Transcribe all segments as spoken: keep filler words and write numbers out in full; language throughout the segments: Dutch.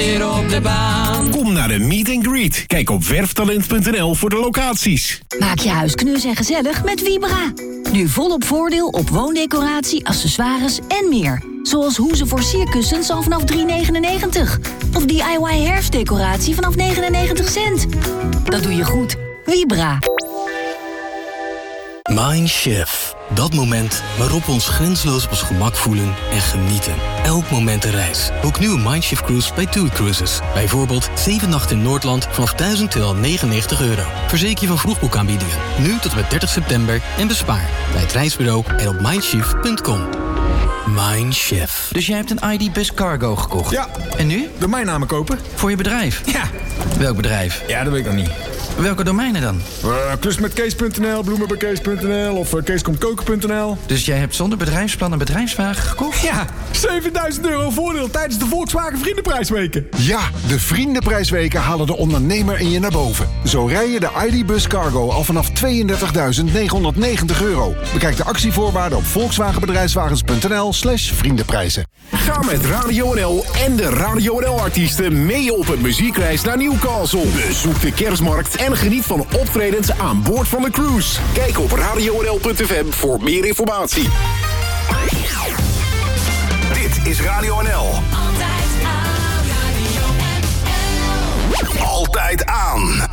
weer op de baan. Kom naar de meet and greet. Kijk op werftalent punt n l voor de locaties. Maak je huis knus en gezellig met Vibra. Nu volop voordeel op woondecoratie, accessoires en meer. Zoals hoezen voor sierkussens al vanaf drie negenennegentig. Of D I Y herfstdecoratie vanaf negenennegentig cent. Dat doe je goed. Vibra. Mindshift. Dat moment waarop we ons grenzeloos op ons gemak voelen en genieten. Elk moment een reis. Boek nu een Mindshift cruise bij TUI Cruises. Bijvoorbeeld zeven nachten in Noordland vanaf duizend tweehonderdnegenennegentig euro. Verzeker je van vroegboekaanbiedingen. Nu tot en met dertig september en bespaar. Bij het reisbureau en op mindshift punt com. Mindshift. Dus jij hebt een I D Bus Cargo gekocht? Ja. En nu? Domeinnamen kopen. Voor je bedrijf? Ja. Welk bedrijf? Ja, dat weet ik nog niet. Welke domeinen dan? Uh, klus met kees punt n l, bloemen bij kees punt n l of uh, keeskomtkoken punt n l. Dus jij hebt zonder bedrijfsplan een bedrijfswagen gekocht? Ja, zevenduizend euro voordeel tijdens de Volkswagen Vriendenprijsweken. Ja, de Vriendenprijsweken halen de ondernemer in je naar boven. Zo rij je de I D Bus Cargo al vanaf tweeëndertigduizend negenhonderdnegentig euro. Bekijk de actievoorwaarden op volkswagenbedrijfswagens punt n l slash vriendenprijzen. Ga met Radio N L en de Radio N L-artiesten mee op een muziekreis naar Newcastle. Bezoek de kerstmarkt en geniet van optredens aan boord van de cruise. Kijk op radio n l punt f m voor meer informatie. Dit is Radio N L. Altijd aan, Radio N L. Altijd aan.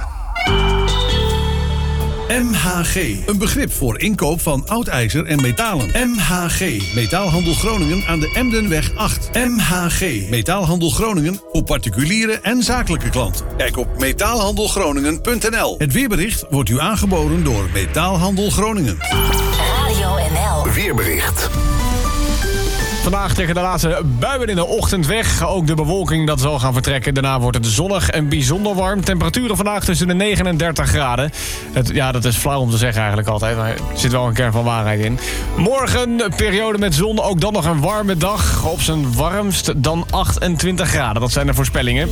M H G, een begrip voor inkoop van oud ijzer en metalen. M H G, Metaalhandel Groningen aan de Emdenweg acht. M H G, Metaalhandel Groningen voor particuliere en zakelijke klanten. Kijk op metaalhandelgroningen punt n l. Het weerbericht wordt u aangeboden door Metaalhandel Groningen. Radio N L. Weerbericht. Vandaag trekken de laatste buien in de ochtend weg. Ook de bewolking dat zal gaan vertrekken. Daarna wordt het zonnig en bijzonder warm. Temperaturen vandaag tussen de negen en dertig graden. Het, ja, dat is flauw om te zeggen eigenlijk altijd. Maar er zit wel een kern van waarheid in. Morgen een periode met zon. Ook dan nog een warme dag. Op zijn warmst dan achtentwintig graden. Dat zijn de voorspellingen.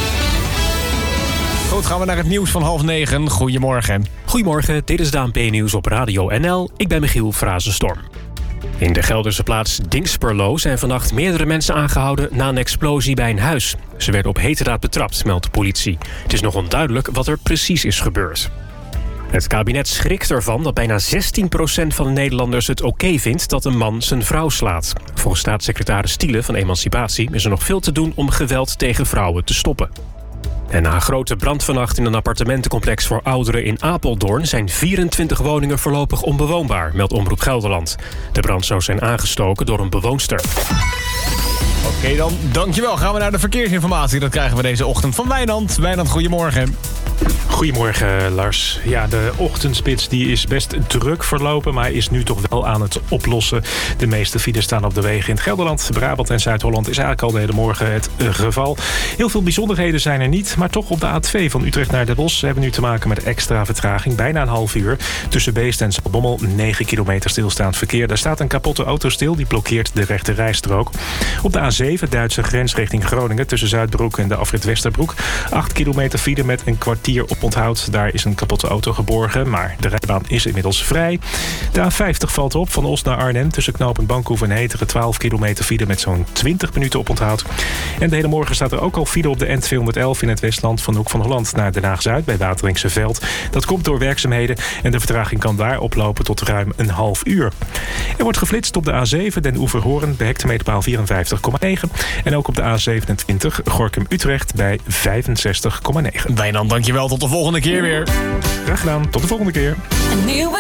Goed, gaan we naar het nieuws van half negen. Goedemorgen. Goedemorgen, dit is de A N P-nieuws op Radio N L. Ik ben Michiel Frazenstorm. In de Gelderse plaats Dingsperlo zijn vannacht meerdere mensen aangehouden na een explosie bij een huis. Ze werden op heterdaad betrapt, meldt de politie. Het is nog onduidelijk wat er precies is gebeurd. Het kabinet schrikt ervan dat bijna zestien procent van de Nederlanders het oké vindt dat een man zijn vrouw slaat. Volgens staatssecretaris Stiele van Emancipatie is er nog veel te doen om geweld tegen vrouwen te stoppen. En na een grote brand vannacht in een appartementencomplex voor ouderen in Apeldoorn zijn vierentwintig woningen voorlopig onbewoonbaar, meldt Omroep Gelderland. De brand zou zijn aangestoken door een bewoonster. Oké okay, dan, dankjewel. Gaan we naar de verkeersinformatie. Dat krijgen we deze ochtend van Wijnand. Wijnand, goedemorgen. Goedemorgen, Lars. Ja, de ochtendspits die is best druk verlopen, maar is nu toch wel aan het oplossen. De meeste files staan op de wegen in het Gelderland. Brabant en Zuid-Holland is eigenlijk al de hele morgen het geval. Heel veel bijzonderheden zijn er niet, maar toch op de A twee van Utrecht naar Den Bosch hebben we nu te maken met extra vertraging. Bijna een half uur. Tussen Beest en Zaltbommel negen kilometer stilstaand verkeer. Daar staat een kapotte auto stil, die blokkeert de rechte rijstrook. Op de A zeven, Duitse grens richting Groningen, tussen Zuidbroek en de afrit Westerbroek. acht kilometer file met een kwartier op onthoud. Daar is een kapotte auto geborgen, maar de rijbaan is inmiddels vrij. De A vijftig valt op, van Os naar Arnhem, tussen knooppunt Bankhoef en Heteren, twaalf kilometer file met zo'n twintig minuten op onthoud. En de hele morgen staat er ook al file op de N tweehonderdelf in het Westland van Hoek van Holland naar Den Haag-Zuid bij Wateringse Veld. Dat komt door werkzaamheden en de vertraging kan daar oplopen tot ruim een half uur. Er wordt geflitst op de A zeven Den Oever-Hoorn bij hectometerpaal vierenvijftig komma negen en ook op de A zevenentwintig Gorinchem-Utrecht bij vijfenzestig komma negen. Wijnand, dankjewel. Tot de volgende keer weer. Graag gedaan. Tot de volgende keer. Een nieuwe